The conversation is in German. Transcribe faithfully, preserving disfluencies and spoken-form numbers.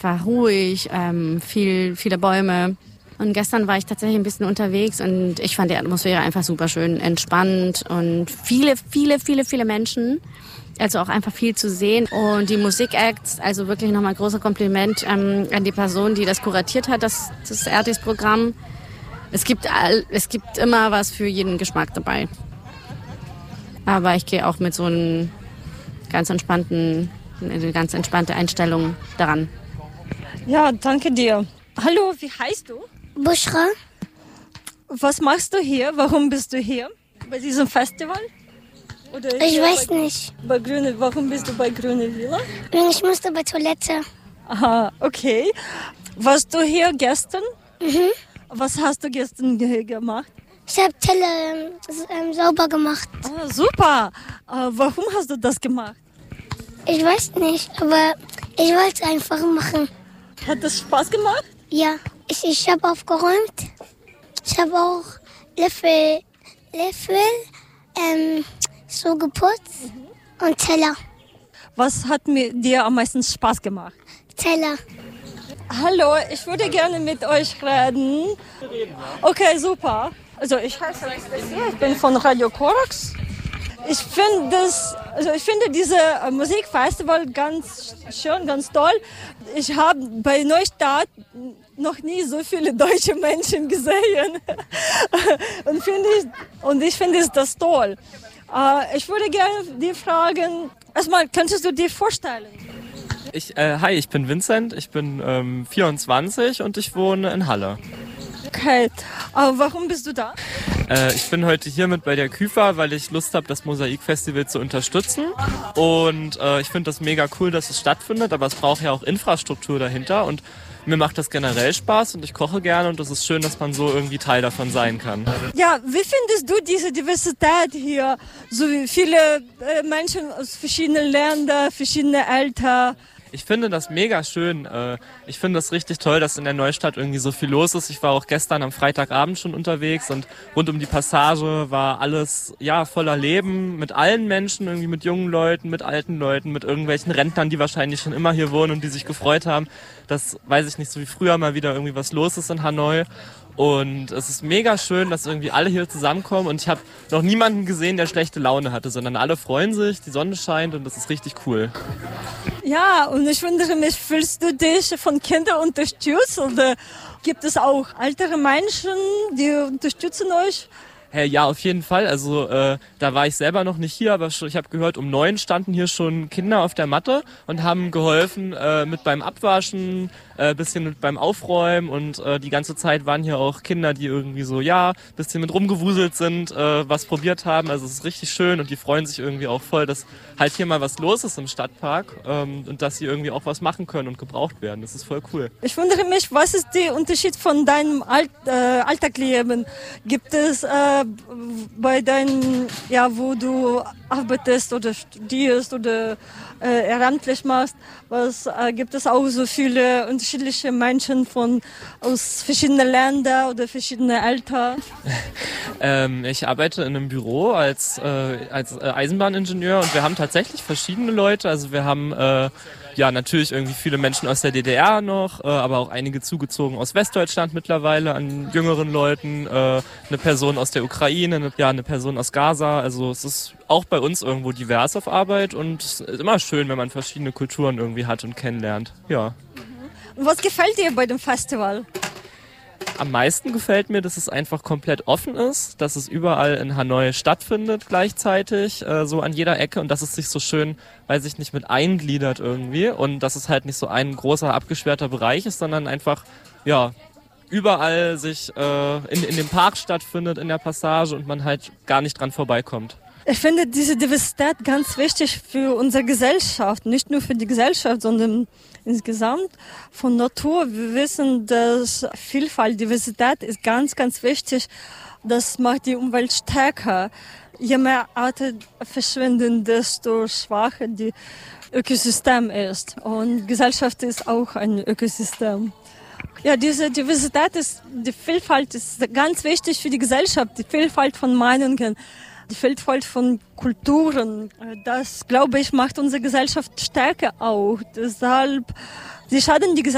war ruhig, ähm, viel, viele Bäume. Und gestern war ich tatsächlich ein bisschen unterwegs und ich fand die Atmosphäre einfach super schön, entspannt und viele, viele, viele, viele Menschen. Also auch einfach viel zu sehen. Und die Musikacts, also wirklich nochmal großer Kompliment ähm, an die Person, die das kuratiert hat, das, das R T S-Programm. Es gibt, all, es gibt immer was für jeden Geschmack dabei. Aber ich gehe auch mit so einem ganz entspannten, eine ganz entspannte Einstellung daran. Ja, danke dir. Hallo, wie heißt du? Bushra. Was machst du hier? Warum bist du hier bei diesem Festival? Oder Ich weiß bei, nicht. Bei Grüne, warum bist du bei Grüne Villa? Ich musste bei Toilette. Aha, okay. Warst du hier gestern? Mhm. Was hast du gestern ge- gemacht? Ich habe Teller ähm, sauber gemacht. Ah, super. Äh, warum hast du das gemacht? Ich weiß nicht, aber ich wollte es einfach machen. Hat das Spaß gemacht? Ja, ich, ich habe aufgeräumt. Ich habe auch Löffel, Löffel ähm, so geputzt mhm. und Teller. Was hat mir, dir am meisten Spaß gemacht? Teller. Hallo, ich würde gerne mit euch reden. Okay, super. Also ich heiße Anastasia, ich bin von Radio Korax. Ich finde das, also ich finde diese Musikfestival ganz schön, ganz toll. Ich habe bei Neustadt noch nie so viele deutsche Menschen gesehen und finde ich und ich finde das toll. Uh, ich würde gerne dir fragen, erstmal, könntest du dir vorstellen? Ich, äh, hi, ich bin Vincent, ich bin ähm, vierundzwanzig und ich wohne in Halle. Okay, uh, warum bist du da? Äh, ich bin heute hier mit bei der Küfa, weil ich Lust habe, das Mosaik-Festival zu unterstützen. Und äh, ich finde das mega cool, dass es stattfindet, aber es braucht ja auch Infrastruktur dahinter. Und mir macht das generell Spaß und ich koche gerne und es ist schön, dass man so irgendwie Teil davon sein kann. Ja, wie findest du diese Diversität hier? So viele äh, Menschen aus verschiedenen Ländern, verschiedene Alter. Ich finde das mega schön. Ich finde das richtig toll, dass in der Neustadt irgendwie so viel los ist. Ich war auch gestern am Freitagabend schon unterwegs und rund um die Passage war alles ja voller Leben mit allen Menschen, irgendwie mit jungen Leuten, mit alten Leuten, mit irgendwelchen Rentnern, die wahrscheinlich schon immer hier wohnen und die sich gefreut haben, dass, weiß ich nicht, so wie früher mal wieder irgendwie was los ist in Hanoi. Und es ist mega schön, dass irgendwie alle hier zusammenkommen und ich habe noch niemanden gesehen, der schlechte Laune hatte, sondern alle freuen sich, die Sonne scheint und das ist richtig cool. Ja, und ich wundere mich, fühlst du dich von Kindern unterstützt oder gibt es auch ältere Menschen, die unterstützen euch? Hey, ja, auf jeden Fall. Also äh, da war ich selber noch nicht hier, aber schon, ich habe gehört, um neun standen hier schon Kinder auf der Matte und haben geholfen äh, mit beim Abwaschen, äh, bisschen mit beim Aufräumen und äh, die ganze Zeit waren hier auch Kinder, die irgendwie so, ja, bisschen mit rumgewuselt sind, äh, was probiert haben. Also es ist richtig schön und die freuen sich irgendwie auch voll, dass halt hier mal was los ist im Stadtpark ähm, und dass sie irgendwie auch was machen können und gebraucht werden. Das ist voll cool. Ich wundere mich, was ist der Unterschied von deinem Alt, äh, Alltagleben? Gibt es äh, bei deinem, ja, wo du arbeitest oder studierst oder äh, ehrenamtlich machst, was äh, gibt es auch so viele unterschiedliche Menschen von aus verschiedenen Ländern oder verschiedenen Alter? ähm, ich arbeite in einem Büro als äh, als äh, Eisenbahningenieur und wir haben tatsächlich verschiedene Leute. Also wir haben äh, ja natürlich irgendwie viele Menschen aus der D D R noch, äh, aber auch einige zugezogen aus Westdeutschland mittlerweile an jüngeren Leuten, äh, eine Person aus der Ukraine, eine, ja eine Person aus Gaza. Also es ist auch bei uns irgendwo divers auf Arbeit und es ist immer schön, wenn man verschiedene Kulturen irgendwie hat und kennenlernt. Ja. Und was gefällt dir bei dem Festival? Am meisten gefällt mir, dass es einfach komplett offen ist, dass es überall in Hanoi stattfindet gleichzeitig, äh, so an jeder Ecke und dass es sich so schön, weiß ich nicht, mit eingliedert irgendwie und dass es halt nicht so ein großer abgesperrter Bereich ist, sondern einfach, ja, überall sich äh, in, in dem Park stattfindet, in der Passage und man halt gar nicht dran vorbeikommt. Ich finde diese Diversität ganz wichtig für unsere Gesellschaft, nicht nur für die Gesellschaft, sondern insgesamt von Natur. Wir wissen, dass Vielfalt, Diversität ist ganz, ganz wichtig. Das macht die Umwelt stärker. Je mehr Arten verschwinden, desto schwacher die Ökosystem ist. Und Gesellschaft ist auch ein Ökosystem. Ja, diese Diversität ist, die Vielfalt ist ganz wichtig für die Gesellschaft, die Vielfalt von Meinungen. Die Vielfalt von Kulturen, das, glaube ich, macht unsere Gesellschaft stärker auch. Deshalb, sie schaden die Gesellschaft